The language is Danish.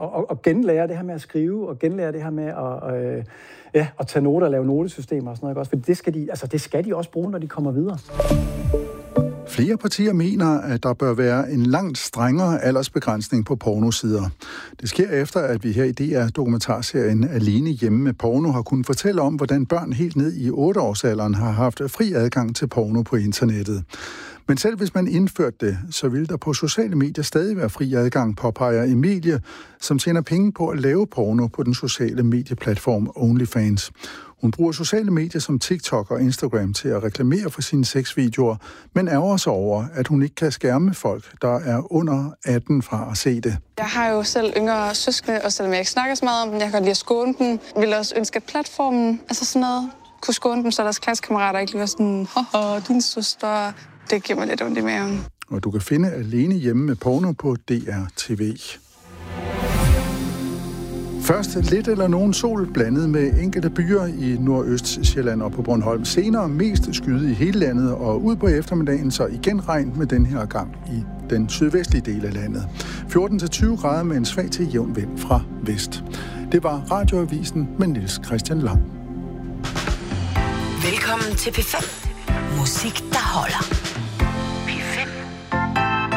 at genlære det her med at skrive, og genlære det her med at tage noter og lave notesystemer og sådan noget. Også, for det skal de også bruge, når de kommer videre. Flere partier mener, at der bør være en langt strengere aldersbegrænsning på pornosider. Det sker efter, at vi her i DR-dokumentarserien Alene hjemme med porno har kunnet fortælle om, hvordan børn helt ned i 8-årsalderen har haft fri adgang til porno på internettet. Men selv hvis man indførte det, så vil der på sociale medier stadig være fri adgang, påpeger Emilie, som tjener penge på at lave porno på den sociale medieplatform OnlyFans. Hun bruger sociale medier som TikTok og Instagram til at reklamere for sine sexvideoer, men ærger sig over, at hun ikke kan skærme folk, der er under 18 fra at se det. Jeg har jo selv yngre søskende, og selvom jeg ikke snakker så meget om dem, jeg kan godt lide at skåne dem. Jeg vil også ønske, at platformen, sådan noget, kunne skåne dem, så deres klassekammerater ikke lige var sådan, din søster. Det giver mig lidt ondt i maven. Og du kan finde Alene hjemme med porno på DR.TV. Først lidt eller nogen sol blandet med enkelte byer i Nordøstsjælland og på Bornholm. Senere mest skyde i hele landet, og ud på eftermiddagen så igen regn med den her gang i den sydvestlige del af landet. 14-20 grader med en svag til jævn vind fra vest. Det var Radioavisen med Niels Christian Lang. Velkommen til P5. Musik, der holder.